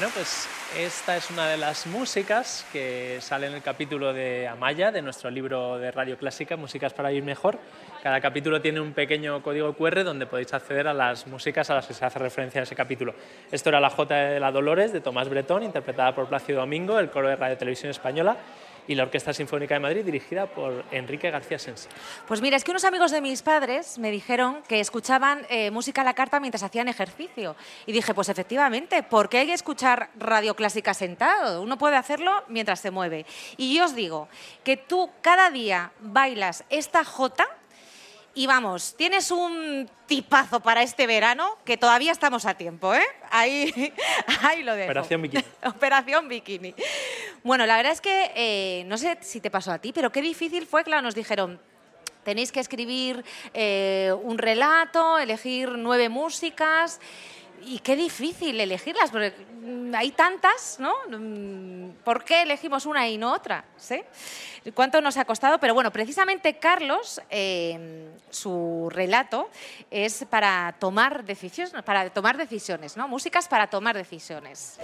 Bueno, pues esta es una de las músicas que sale en el capítulo de Amaya, de nuestro libro de Radio Clásica, Músicas para Vivir Mejor. Cada capítulo tiene un pequeño código QR donde podéis acceder a las músicas a las que se hace referencia en ese capítulo. Esto era la Jota de la Dolores, de Tomás Bretón, interpretada por Plácido Domingo, el coro de Radio Televisión Española, y la Orquesta Sinfónica de Madrid, dirigida por Enrique García Sensi. Pues mira, es que unos amigos de mis padres me dijeron que escuchaban música a la carta mientras hacían ejercicio. Y dije, pues efectivamente, ¿por qué hay que escuchar Radio Clásica sentado? Uno puede hacerlo mientras se mueve. Y yo os digo que tú cada día bailas esta jota y vamos, tienes un tipazo para este verano que todavía estamos a tiempo, ¿eh? Ahí lo dejo. Operación Bikini. Operación Bikini. Bueno, la verdad es que no sé si te pasó a ti, pero qué difícil fue, claro, nos dijeron, tenéis que escribir un relato, elegir 9 músicas. Y qué difícil elegirlas, porque hay tantas, ¿no? ¿Por qué elegimos una y no otra? ¿Sí? ¿Cuánto nos ha costado? Pero bueno, precisamente Carlos, su relato es para tomar decisiones, ¿no? Músicas para tomar decisiones.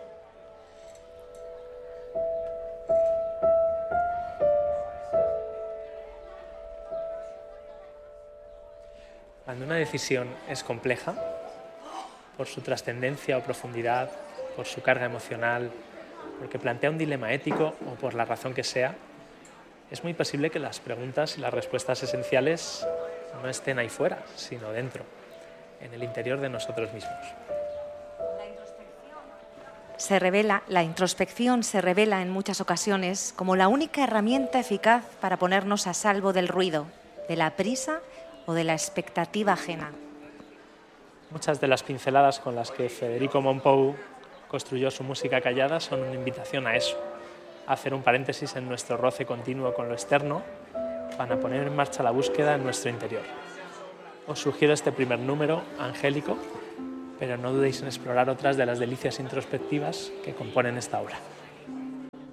Cuando una decisión es compleja, por su trascendencia o profundidad, por su carga emocional, porque plantea un dilema ético o por la razón que sea, es muy posible que las preguntas y las respuestas esenciales no estén ahí fuera, sino dentro, en el interior de nosotros mismos. La introspección se revela en muchas ocasiones como la única herramienta eficaz para ponernos a salvo del ruido, de la prisa o de la expectativa ajena. Muchas de las pinceladas con las que Federico Mompou construyó su música callada son una invitación a eso, a hacer un paréntesis en nuestro roce continuo con lo externo para poner en marcha la búsqueda en nuestro interior. Os sugiero este primer número, angélico, pero no dudéis en explorar otras de las delicias introspectivas que componen esta obra.